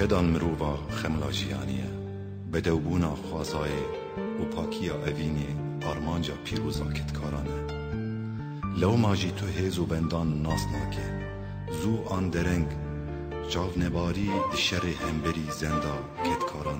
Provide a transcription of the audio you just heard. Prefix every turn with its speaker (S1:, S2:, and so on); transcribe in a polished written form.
S1: کدان مرووا خملاجیانیه بدوبونا خوازای و پاکیا اوینی آرمانجا پیروزا کتکارانه لو ماجی تو هیز و بندان ناس ناکه زو آن درنگ جاو نباری شر همبری زندا کتکارانه